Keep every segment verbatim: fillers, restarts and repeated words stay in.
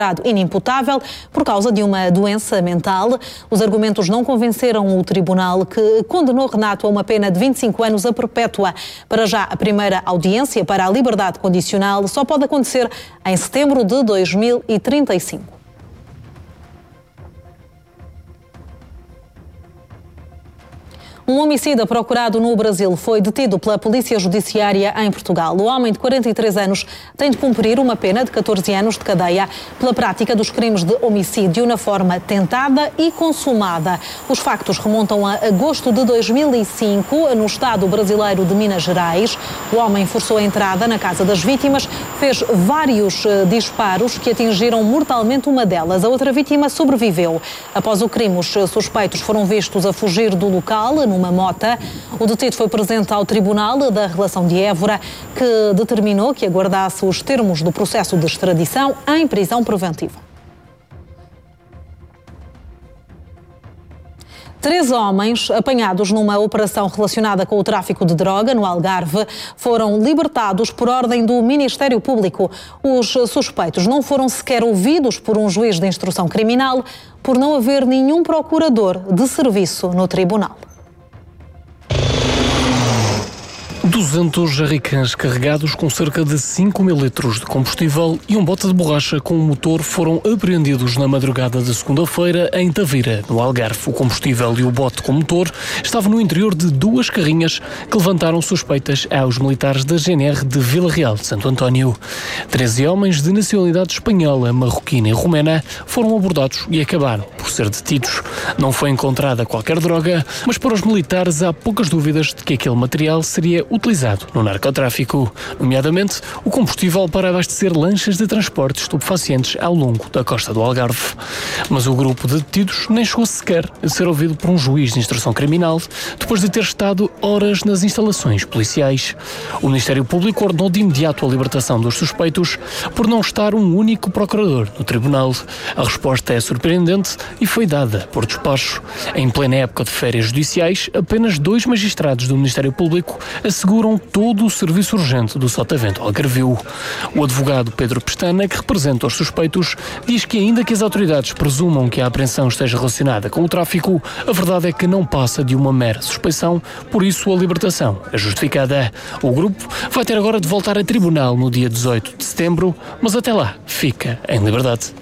inimputável por causa de uma doença mental. Os argumentos não convenceram o tribunal, que condenou Renato a uma pena de vinte e cinco anos a perpétua. Para já, a primeira audiência para a liberdade condicional só pode acontecer em setembro de dois mil e trinta e cinco. Um homicida procurado no Brasil foi detido pela Polícia Judiciária em Portugal. O homem de quarenta e três anos tem de cumprir uma pena de catorze anos de cadeia pela prática dos crimes de homicídio na forma tentada e consumada. Os factos remontam a agosto de dois mil e cinco, no estado brasileiro de Minas Gerais. O homem forçou a entrada na casa das vítimas, fez vários uh, disparos que atingiram mortalmente uma delas. A outra vítima sobreviveu. Após o crime, os suspeitos foram vistos a fugir do local numa mota. O detido foi presente ao Tribunal da Relação de Évora, que determinou que aguardasse os termos do processo de extradição em prisão preventiva. Três homens apanhados numa operação relacionada com o tráfico de droga no Algarve foram libertados por ordem do Ministério Público. Os suspeitos não foram sequer ouvidos por um juiz de instrução criminal por não haver nenhum procurador de serviço no tribunal. duzentos jerrycans carregados com cerca de cinco mil litros de combustível e um bote de borracha com um motor foram apreendidos na madrugada de segunda-feira em Tavira, no Algarve. O combustível e o bote com motor estavam no interior de duas carrinhas que levantaram suspeitas aos militares da G N R de Vila Real de Santo António. Treze homens de nacionalidade espanhola, marroquina e romena foram abordados e acabaram por ser detidos. Não foi encontrada qualquer droga, mas para os militares há poucas dúvidas de que aquele material seria utilizado no narcotráfico, nomeadamente o combustível para abastecer lanchas de transporte estupefacientes ao longo da costa do Algarve. Mas o grupo de detidos nem chegou sequer a ser ouvido por um juiz de instrução criminal depois de ter estado horas nas instalações policiais. O Ministério Público ordenou de imediato a libertação dos suspeitos por não estar um único procurador no tribunal. A resposta é surpreendente e foi dada por despacho. Em plena época de férias judiciais, apenas dois magistrados do Ministério Público asseguram todo o serviço urgente do Sotavento Algarvio. O advogado Pedro Pestana, que representa os suspeitos, diz que ainda que as autoridades presumam que a apreensão esteja relacionada com o tráfico, a verdade é que não passa de uma mera suspeição, por isso a libertação é justificada. O grupo vai ter agora de voltar a tribunal no dia dezoito de setembro, mas até lá fica em liberdade.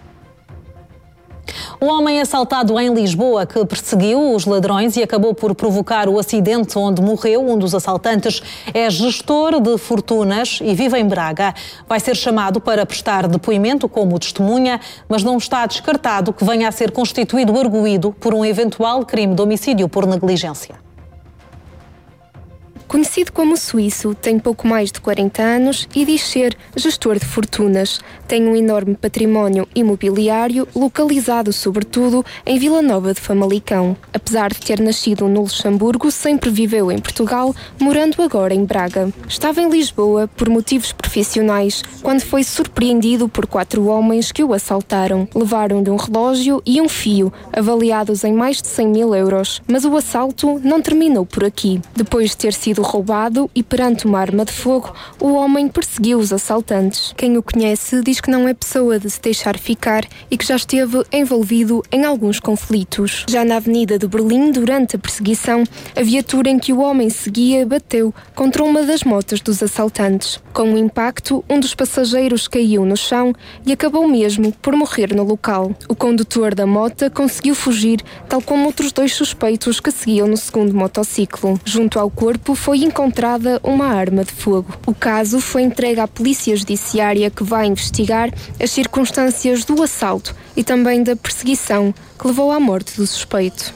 O homem assaltado em Lisboa, que perseguiu os ladrões e acabou por provocar o acidente onde morreu um dos assaltantes, é gestor de fortunas e vive em Braga. Vai ser chamado para prestar depoimento como testemunha, mas não está descartado que venha a ser constituído arguido por um eventual crime de homicídio por negligência. Conhecido como suíço, tem pouco mais de quarenta anos e diz ser gestor de fortunas. Tem um enorme património imobiliário, localizado sobretudo em Vila Nova de Famalicão. Apesar de ter nascido no Luxemburgo, sempre viveu em Portugal, morando agora em Braga. Estava em Lisboa por motivos profissionais, quando foi surpreendido por quatro homens que o assaltaram. Levaram-lhe um relógio e um fio, avaliados em mais de cem mil euros. Mas o assalto não terminou por aqui. Depois de ter sido roubado e perante uma arma de fogo, o homem perseguiu os assaltantes. Quem o conhece diz que não é pessoa de se deixar ficar e que já esteve envolvido em alguns conflitos. Já na Avenida de Berlim, durante a perseguição, a viatura em que o homem seguia bateu contra uma das motas dos assaltantes. Com o impacto, um dos passageiros caiu no chão e acabou mesmo por morrer no local. O condutor da mota conseguiu fugir, tal como outros dois suspeitos que seguiam no segundo motociclo. Junto ao corpo foi encontrada uma arma de fogo. O caso foi entregue à Polícia Judiciária, que vai investigar as circunstâncias do assalto e também da perseguição que levou à morte do suspeito.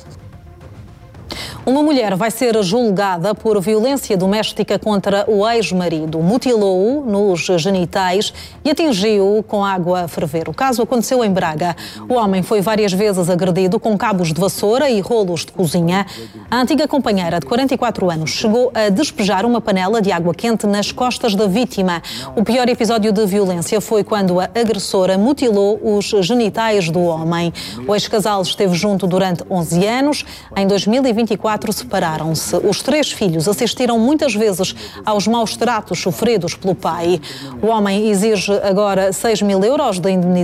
Uma mulher vai ser julgada por violência doméstica contra o ex-marido. Mutilou-o nos genitais e atingiu-o com água a ferver. O caso aconteceu em Braga. O homem foi várias vezes agredido com cabos de vassoura e rolos de cozinha. A antiga companheira de quarenta e quatro anos chegou a despejar uma panela de água quente nas costas da vítima. O pior episódio de violência foi quando a agressora mutilou os genitais do homem. O ex-casal esteve junto durante onze anos. Em dois mil e vinte e quatro separaram-se. Os três filhos assistiram muitas vezes aos maus tratos sofridos pelo pai. O homem exige agora seis mil euros de indenização